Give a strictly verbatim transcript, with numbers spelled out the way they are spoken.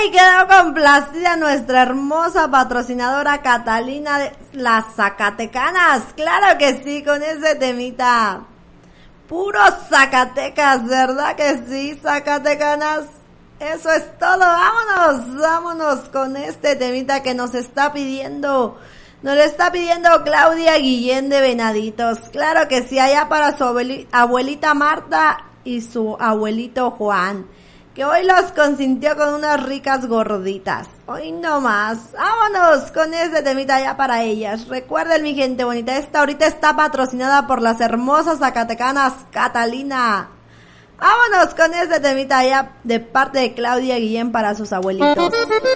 y quedó complacida nuestra hermosa patrocinadora Catalina de las Zacatecanas. Claro que sí, con ese temita. Puros Zacatecas, ¿verdad que sí, Zacatecanas? Eso es todo, vámonos, vámonos con este temita que nos está pidiendo, nos lo está pidiendo Claudia Guillén de Venaditos. Claro que sí, allá para su abuelita Marta y su abuelito Juan, que hoy los consintió con unas ricas gorditas. Hoy no más. Vámonos con ese temita ya para ellas. Recuerden, mi gente bonita, esta ahorita está patrocinada por las hermosas Zacatecanas Catalina. Vámonos con ese temita ya de parte de Claudia Guillén para sus abuelitos.